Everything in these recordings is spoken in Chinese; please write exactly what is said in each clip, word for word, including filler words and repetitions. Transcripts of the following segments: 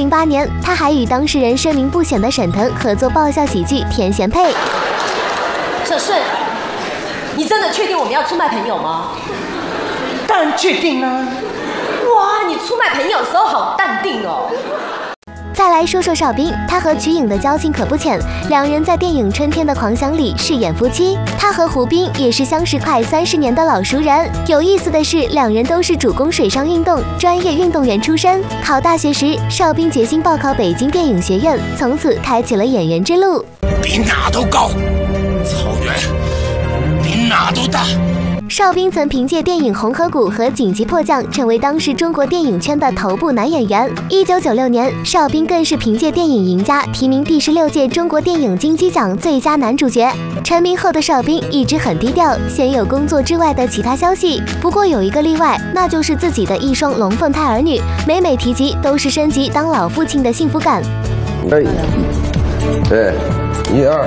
零八年，他还与当事人声名不显的沈腾合作爆笑喜剧《甜贤配》。 小顺，你真的确定我们要出卖朋友吗？ 当然确定啦、啊！ 哇，你出卖朋友的时候好淡定哦。 再来说说邵兵，他和瞿颖的交情可不浅，两人在电影《春天的狂想》里饰演夫妻。他和胡兵也是相识快三十年的老熟人。有意思的是，两人都是主攻水上运动，专业运动员出身。考大学时，邵兵决心报考北京电影学院，从此开启了演员之路。 比哪都高，草原比哪都大。 邵兵曾凭借电影《红河谷》和《紧急迫降》成为当时中国电影圈的头部男演员。一九九六年，邵兵更是凭借电影《赢家》提名第十六届中国电影金鸡奖最佳男主角。成名后的邵兵一直很低调，鲜有工作之外的其他消息。不过有一个例外，那就是自己的一双龙凤胎儿女，每每提及都是升级当老父亲的幸福感。 对，对，一二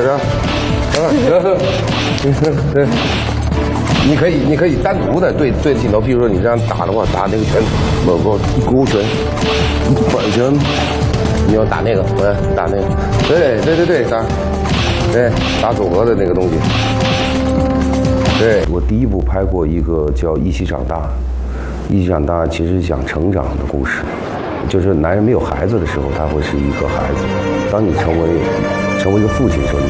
三三，对。你可以，你可以单独的对对镜头，比如说你这样打的话，打那个拳，不不勾拳、反拳，你要打那个，对，打那个，对对对对，打，对打组合的那个东西。对，我第一部拍过一个叫《一起长大》，《一起长大》其实讲成长的故事，就是男人没有孩子的时候，他会是一个孩子；当你成为成为一个父亲的时候。